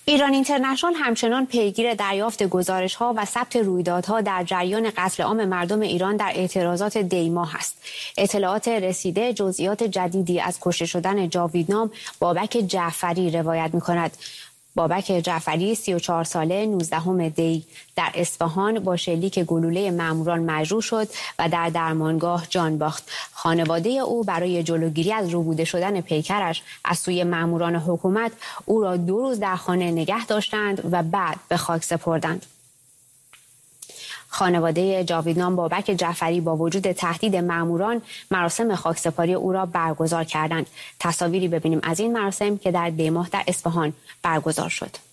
ایران اینترنشنال همچنان پیگیر دریافت گزارش‌ها و ثبت رویدادها در جریان قتل عام مردم ایران در اعتراضات دی‌ماه است. اطلاعات رسیده جزئیات جدیدی از کشته شدن جاویدنام بابک جعفری روایت می‌کند. بابک جعفری 34 ساله 19 دی در اصفهان با شلیک گلوله ماموران مجروح شد و در درمانگاه جان باخت. خانواده او برای جلوگیری از ربوده شدن پیکرش از سوی ماموران حکومت او را 2 روز در خانه نگه داشتند و بعد به خاک سپردند. خانواده جاویدنام بابک جعفری با وجود تهدید ماموران مراسم خاکسپاری او را برگزار کردند. تصاویری ببینیم از این مراسم که در دی‌ماه در اصفهان برگزار شد.